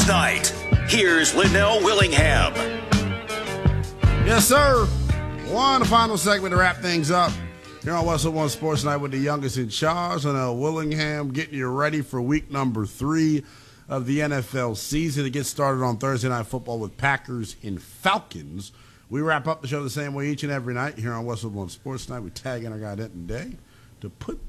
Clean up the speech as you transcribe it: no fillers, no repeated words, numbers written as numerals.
Night. Here's Linnell Willingham. Yes, sir. One final segment to wrap things up here on Westwood One Sports Night with the youngest in charge, Linnell Willingham, getting you ready for week number 3 of the NFL season. It gets started on Thursday Night Football with Packers and Falcons. We wrap up the show the same way each and every night here on Westwood One Sports Night. We tag in our guy Denton Day to put